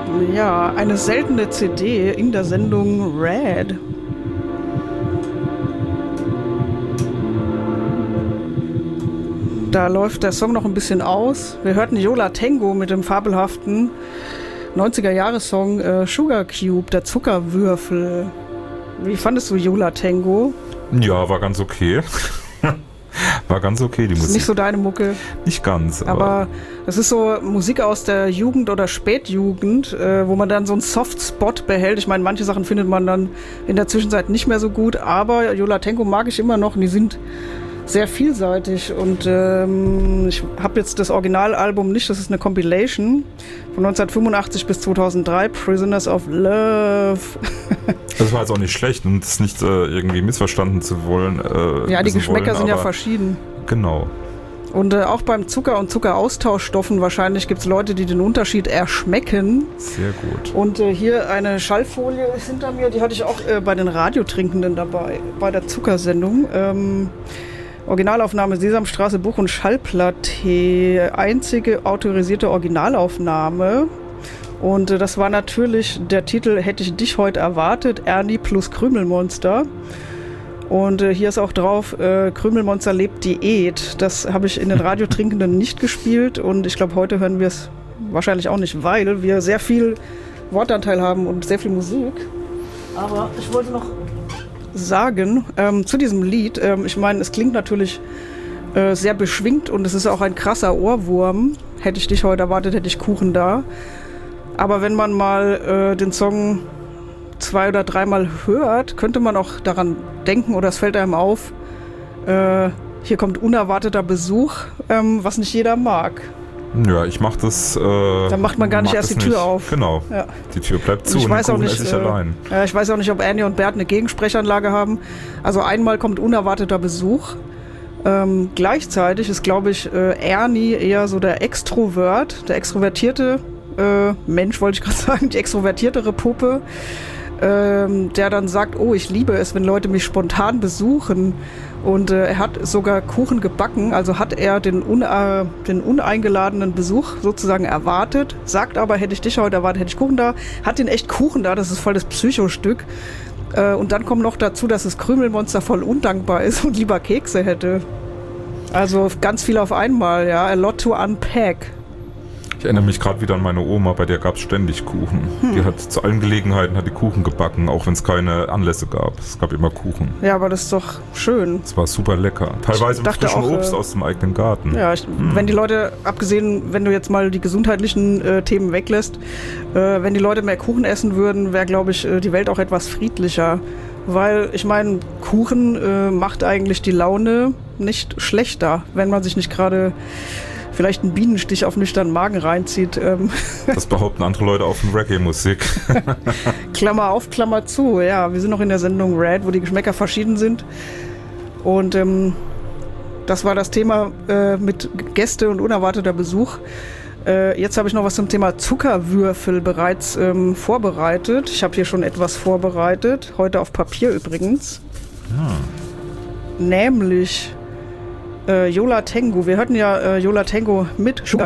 Ja, eine seltene CD in der Sendung Red. Da läuft der Song noch ein bisschen aus. Wir hörten Yo La Tengo mit dem fabelhaften 90er-Jahres-Song Sugar Cube, der Zuckerwürfel. Wie fandest du Yo La Tengo? Ja, war ganz okay. War ganz okay, die Musik. Ist nicht so deine Mucke. Nicht ganz. Aber das ist so Musik aus der Jugend oder Spätjugend, wo man dann so einen Softspot behält. Ich meine, manche Sachen findet man dann in der Zwischenzeit nicht mehr so gut, aber Yo La Tengo mag ich immer noch und die sind sehr vielseitig. Und ich habe jetzt das Originalalbum nicht, das ist eine Compilation von 1985 bis 2003, Prisoners of Love. Das war jetzt auch nicht schlecht und das nicht irgendwie missverstanden zu wollen. Ja, die Geschmäcker sind ja verschieden. Genau. Und auch beim Zucker und Zuckeraustauschstoffen wahrscheinlich gibt es Leute, die den Unterschied erschmecken. Sehr gut. Und hier eine Schallfolie ist hinter mir, die hatte ich auch bei den Radiotrinkenden dabei, bei der Zuckersendung. Originalaufnahme Sesamstraße, Buch- und Schallplatte, einzige autorisierte Originalaufnahme. Und das war natürlich der Titel Hätte ich dich heute erwartet, Ernie plus Krümelmonster. Und hier ist auch drauf, Krümelmonster lebt Diät. Das habe ich in den Radiotrinkenden nicht gespielt und ich glaube, heute hören wir es wahrscheinlich auch nicht, weil wir sehr viel Wortanteil haben und sehr viel Musik. Aber ich wollte noch sagen, zu diesem Lied, ich meine, es klingt natürlich sehr beschwingt und es ist auch ein krasser Ohrwurm. Hätte ich dich heute erwartet, hätte ich Kuchen da. Aber wenn man mal den Song 2- oder 3-mal hört, könnte man auch daran denken oder es fällt einem auf, hier kommt unerwarteter Besuch, was nicht jeder mag. Ja, ich mach das. Da macht man gar nicht erst die Tür auf. Genau. Ja. Die Tür bleibt zu und und den Kuchen esse ich allein. Ich weiß auch nicht, ob Ernie und Bert eine Gegensprechanlage haben. Also einmal kommt unerwarteter Besuch. Gleichzeitig ist, glaube ich, Ernie eher so der Extrovert, der extrovertierte Mensch, wollte ich gerade sagen, die extrovertiertere Puppe, der dann sagt, oh, ich liebe es, wenn Leute mich spontan besuchen. Und er hat sogar Kuchen gebacken, also hat er den uneingeladenen Besuch sozusagen erwartet, sagt aber, hätte ich dich heute erwartet, hätte ich Kuchen da, hat den echt Kuchen da, das ist voll das Psychostück. Und dann kommt noch dazu, dass das Krümelmonster voll undankbar ist und lieber Kekse hätte. Also ganz viel auf einmal, ja, a lot to unpack. Ich erinnere mich gerade wieder an meine Oma, bei der gab es ständig Kuchen. Die hat zu allen Gelegenheiten die Kuchen gebacken, auch wenn es keine Anlässe gab. Es gab immer Kuchen. Ja, aber das ist doch schön. Es war super lecker. Teilweise mit frischem Obst aus dem eigenen Garten. Ja, wenn die Leute, abgesehen, wenn du jetzt mal die gesundheitlichen Themen weglässt, wenn die Leute mehr Kuchen essen würden, wäre, glaube ich, die Welt auch etwas friedlicher. Weil, ich meine, Kuchen macht eigentlich die Laune nicht schlechter, wenn man sich nicht gerade vielleicht einen Bienenstich auf nüchternen Magen reinzieht. Das behaupten andere Leute auch von Reggae-Musik. Klammer auf, Klammer zu. Ja, wir sind noch in der Sendung Red, wo die Geschmäcker verschieden sind. Und das war das Thema mit Gäste und unerwarteter Besuch. Jetzt habe ich noch was zum Thema Zuckerwürfel bereits vorbereitet. Ich habe hier schon etwas vorbereitet, heute auf Papier übrigens. Ja. Nämlich Yo La Tengo. Wir hörten ja Yo La Tengo mit Sugar